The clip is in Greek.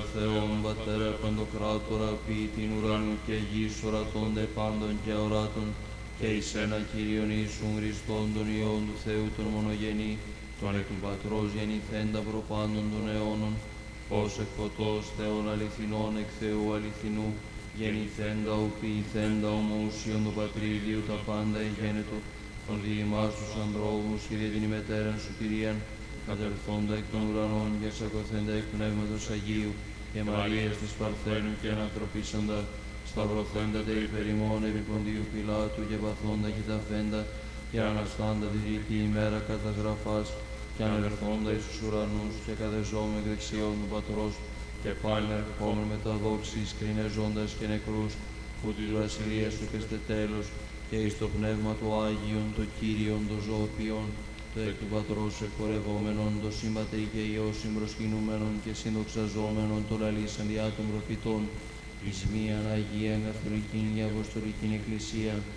Θεόν, Πατέρα Παντοκράτορα, ποιητήν ουρανού και γης, ορατώνται πάντων και αοράτων, και εις ένα Κύριον Ιησούν Χριστόν, τον Υιόν του Θεού, τον μονογενή, τον εκ του Πατρός γεννηθέντα προπάντων των αιώνων, ως εκ φωτός Θεών αληθινών, εκ Θεού αληθινού, γεννηθέντα, οποιηθέντα, ομοούσιον του Πατρίδιου, τα πάντα εγένετο, των διημάς τους ανθρώπους και δια την ημετέραν σου Κυρίαν, κατελθόντα εκ των ουρανών και σακωθέντα εκ Πνεύματος Αγίου, και Μαρίας της Παρθένου και ανθρωπίσαντα, σταυρωθέντα τε υπερ ημών επί Ποντίου Πιλάτου και παθόντα και ταφέντα, και αναστάντα τη τρίτη ημέρα κατά γραφάς, και ανελθόντα εις τους ουρανούς και κατεζώμεν εκ δεξιών του Πατρός, και πάλιν ερχόμεν με τα δόξης κρινεζόντας και νεκρούς, που της βασιλείας του και στε τέλος, και εις το Πνεύμα του Άγιον, το Κύριον, το ζωοποιόν, το εκ του Πατρός εκπορευόμενον, το Συμπατρί και Υιός συμπροσκυνούμενον και συνδοξαζόμενον, το λαλήσαν διά των προφητών, εις μίαν Αγίαν Καθολικήν και Αποστολικήν Εκκλησίαν,